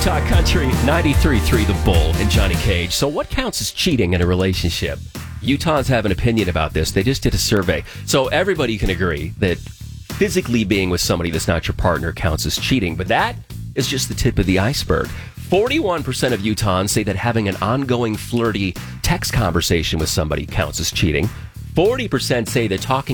Utah Country 93.3 The Bull and Johnny Cage. So what counts as cheating in a relationship? Utahns have an opinion about this. They just did a survey. So everybody can agree that physically being with somebody that's not your partner counts as cheating. But that is just the tip of the iceberg. 41% of Utahns say that having an ongoing flirty text conversation with somebody counts as cheating. 40% say that talking